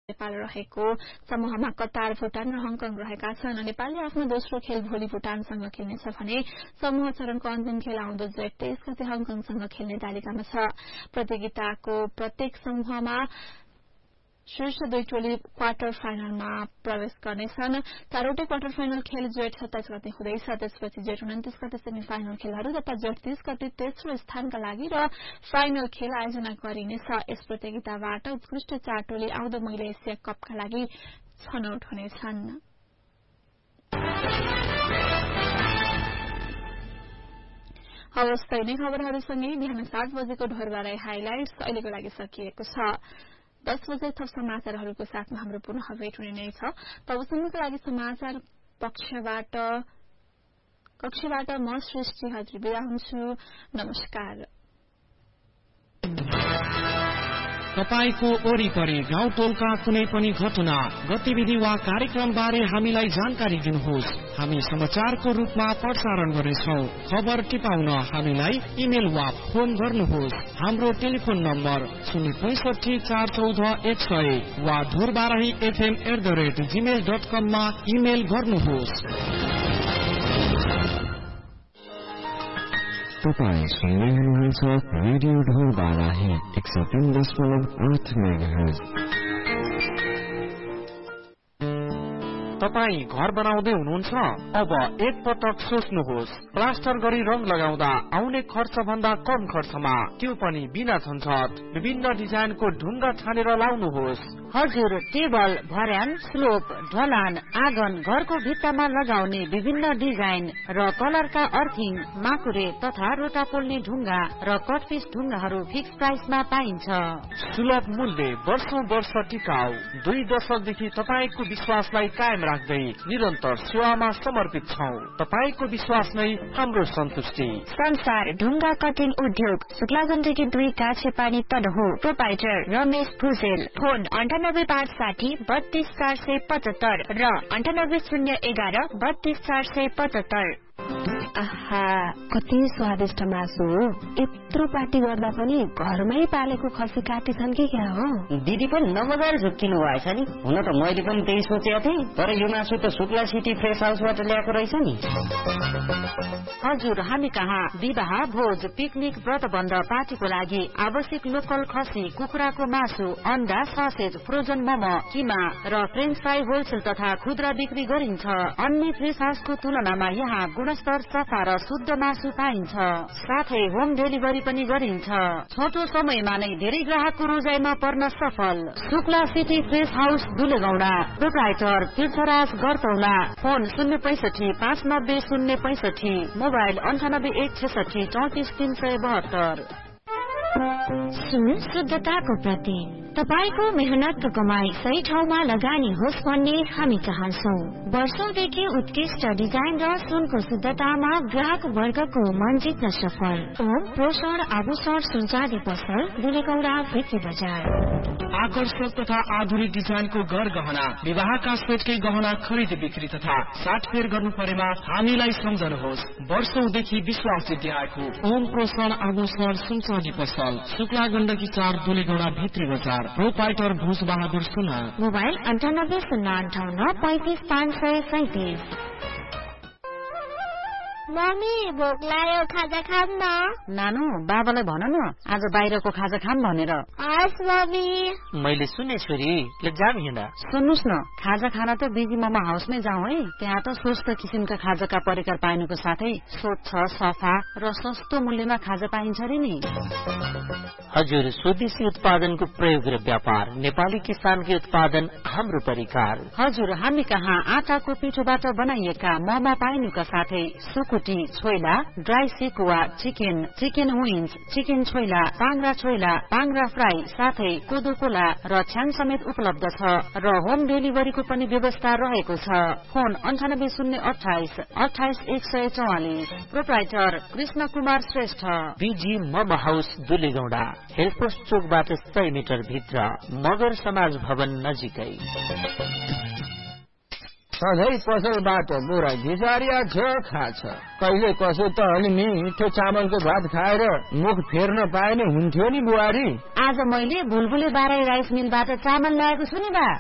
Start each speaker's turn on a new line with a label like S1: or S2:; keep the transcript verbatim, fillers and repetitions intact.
S1: नेपाल रहेको समूहमा कतार, भूटान र हङकङ रहेका छन्। नेपालले आफ्नो दोस्रो खेल भोलि भूटानसँग खेल्नेछ भने समूह चरणको अन्तिम खेल आउँदो जेठ तेइस गते हङकङसँग खेल्ने तालिकामा छ। प्रतियोगिताको प्रत्येक समूहमा शीर्ष दुई टोली क्वार्टर फाइनलमा प्रवेश गर्नेछन्। चारवटै क्वार्टर फाइनल खेल जेठ सत्ताइस गते हुँदैछ। त्यसपछि जेठ उन्तिस गते सेमी फाइनल खेलहरू तथा जेठ तीस गते तेस्रो स्थानका लागि र फाइनल खेल आयोजना गरिनेछ। यस प्रतियोगिताबाट उत्कृष्ट चार टोली आउँदो महिला एसिया कपका लागि छनौट हुनेछन्। हवस् त यिनै खबरहरूसँगै बिहान सात बजेको ढोरबाराई हाइलाइट्स अहिलेको लागि सकिएको छ। दस बजे थप समाचारहरूको साथमा हाम्रो पुनः भेट हुने नै छ। तबसम्मको लागि समाचार पक्षबाट कक्षबाट म सृष्टि हजुर बिदा हुन्छु। नमस्कार।
S2: तपाईको वरिपरि गाउँ टोलका कुनै पनि घटना, गतिविधि वा कार्यक्रम बारे हामीलाई जानकारी दिनुहोस्। हामी समाचारको रूपमा प्रसारण गर्नेछौँ। खबर टिपाउन हामीलाई इमेल वा फोन गर्नुहोस्। हाम्रो टेलिफोन नम्बर शून्य पैसठी चार चौध एक सय वा धुरबाराही FM at the rate Gmail dot कममा इमेल गर्नुहोस्।
S3: तपाईँ सुन्दै हुनुहुन्छ रेडियो ढोरबाराही एक सय तीन दशमलव आठ मेगाहर्ज।
S2: तपाईँ घर बनाउँदै हुनुहुन्छ? अब एक पटक सोच्नुहोस्। प्लास्टर गरी रंग लगाउँदा आउने खर्च भन्दा कम खर्चमा, त्यो पनि बिना झन्झट, विभिन्न डिजाइनको ढुङ्गा छानेर लाउनुहोस्।
S4: हजुर, टेबल, भर्याङ, स्लोप, ढलान, आँगन, घरको भित्तामा लगाउने विभिन्न डिजाइन र कलरका अर्थिङ, माकुरे तथा रोटा पोल्ने ढुङ्गा र कटपिस ढुङ्गाहरू फिक्स प्राइसमा पाइन्छ।
S2: सुलभ मूल्य, वर्षौं वर्ष टिकाउ, दुई दशकदेखि तपाईँको विश्वासलाई कायम राख्दै निरन्तर सेवामा समर्पित छौं। तपाईँको विश्वास नै हाम्रो सन्तुष्टि।
S4: संसार ढुङ्गा कटिङ उद्योग, शुक्लागण्डकी दुई काछे पानी तडहो। प्रोपाइटर रमेश भुजेल। फोन अन्ठानब्बे पाँच साठी बत्तीस चार सय पचहत्तर र अन्ठानब्बे शून्य एघार बत्तीस चार सय पचहत्तर।
S5: आहा, कति स्वादिष्ट मासु हो। यत्रो पार्टी गर्दा पनि घरमै पालेको खसी काटी छन् कि क्या हो?
S6: दिदी पनि नबजार झुक्किनु भएछ नि। हुन त मैले पनि त्यही सोचेको थिएँ, तर यो मासु त शुक्ला सिटी फ्रेस हाउसबाट ल्याएको रहेछ नि।
S4: हजुर, हामी कहाँ विवाह, भोज, पिकनिक, व्रतबन्ध, पार्टीको लागि आवश्यक लोकल खसी, कुखुराको मासु, अन्डा, ससेज, फ्रोजन मोमो, किमा र फ्रेन्च फ्राई होलसेल तथा खुद्रा बिक्री गरिन्छ। अन्य फ्रेस हाउसको तुलनामा यहाँ गुणस्तर, सफा र शुद्ध मासु पाइन्छ। साथै होम डेलिभरी पनि गरिन्छ। छोटो समयमा नै धेरै ग्राहकको रोजाइमा पर्न सफल। Shukla city fresh house दुलेगौडा। Proprietor तीर्थराज गरतौला। फोन शून्य पैसठी पाँच नब्बे शून्य पैसठी। मोबाइल अन्ठानब्बे एक छेसठी चौतिस तीन सय बहत्तर।
S7: सुन शुद्धताको प्रतीक, तपाईको मेहनतको कमाई सही ठाउँमा लगानी होस् भन्ने हामी चाहन्छौ। वर्षौंदेखि उत्कृष्ट डिजाइन र सुनको शुद्धतामा ग्राहक वर्गको मन जित्न सफल ओम पोषण आभूषण सुनचाँदी पसल दुलेगौडा भित्री बजार।
S2: आकर्षक तथा आधुनिक डिजाइनको घर गहना, विवाहका सेटकै गहना खरिद बिक्री तथा साटफेर गर्नु परेमा हामीलाई सम्झनुहोस्। वर्षौंदेखि विश्वास जित्याएको ओम पोषण आभूषण सुनचाँदी पसल, शुक्ला गण्डकी चार दुलेगौडा भित्री बजार। प्रोपाइटर भूष बहादुर सुना।
S7: मोबाइल अन्ठानब्बे शून्य अन्ठाउन्न पैंतिस पाँच सय सैतिस।
S8: मम्मी, भोक लाग्यो, खाजा खाम न।
S4: नानु, बाबालाई भन न आज बाहिरको खाजा खाम भनेर।
S8: हस् मम्मी।
S9: मैले सुने छोरी, ले जाम हिँडा।
S4: सुन्नुस् न, खाजा खान त बिजी मामा हाउसमै जाउँ है। त्यहाँ त स्वस्थ किसिमका खाजाका परिकार पाइनुको साथै स्वच्छ, सफा र सस्तो मूल्यमा खाजा पाइन्छ रे नि।
S9: हजुर, स्वदेशी उत्पादनको प्रयोग र व्यापार, नेपाली किसानकै उत्पादन, हाम्रो परिकार।
S4: हजुर, हामी कहाँ आटाको पिठोबाट बनाइएका मोमो पाइनुका साथै सुकुटी, choila, dry sekuwa, chicken, chicken wings, chicken choila, पाङ्ग्रा choila, पाङ्ग्रा fry, साथै कोदो कोला र छ्याङ समेत उपलब्ध छ र होम डेलिभरीको पनि व्यवस्था रहेको छ। फोन अन्ठानब्बे शून्य अठाइस अठाइस एक सय चौवालिस। Proprietor Krishna Kumar Shrestha.
S9: Busy momo house दुलेगौडा, हेलपोस्ट चोकबाट सय मिटर भित्र, मगर समाज भवन नजिकै।
S10: सधैँ पसलबाट बुढा घिसारिया चोखा छ। कहिले कसो त अलि मिठो चामलको भात खाएर मुख फेर्न पाए नि हुन्थ्यो नि बुहारी।
S4: आज मैले भुलभुले बाराई राइस मिलबाट चामल ल्याएको छु नि बा।